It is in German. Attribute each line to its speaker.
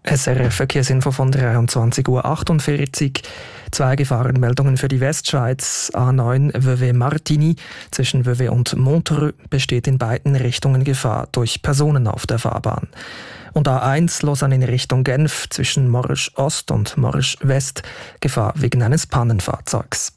Speaker 1: SRF Verkehrsinfo von 23:48 Uhr. Zwei Gefahrenmeldungen für die Westschweiz. A9 Vevey-Martigny zwischen Vevey und Montreux besteht in beiden Richtungen Gefahr durch Personen auf der Fahrbahn. Und A1 Lausanne in Richtung Genf zwischen Morsch Ost und Morsch West Gefahr wegen eines Pannenfahrzeugs.